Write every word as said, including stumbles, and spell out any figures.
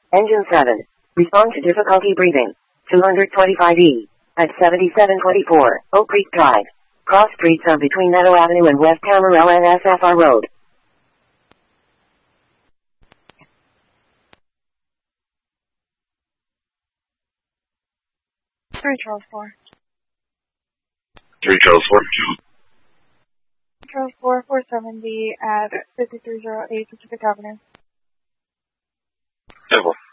Engine seven. Respond to difficulty breathing. two twenty-five E. At seventy-seven twenty-four, Oak Creek Drive. Cross streets are between Meadow Avenue and West Camarillo and S F R Road. three Charles four. three Charles four. Charles four, four seventy at fifty-three oh eight Pacific Avenue. Devil.